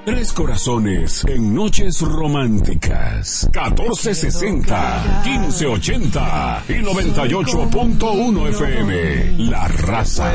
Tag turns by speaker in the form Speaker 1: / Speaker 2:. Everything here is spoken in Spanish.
Speaker 1: Tres corazones en noches románticas. 1460, 1580 y 98.1 FM. La Raza.